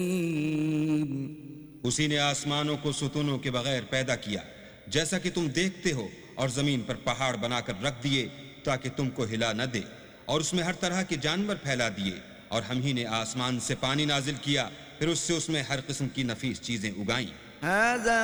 उसी ने आसमानों को सुतूनों के बगैर पैदा किया जैसा कि तुम देखते हो, और जमीन पर पहाड़ बनाकर रख दिए ताकि तुमको हिला न दे, और उसमें हर तरह के जानवर फैला दिए। और हम ही ने आसमान से पानी नाजिल किया, फिर उससे उसमें हर किस्म की नफीस चीजें उगाई।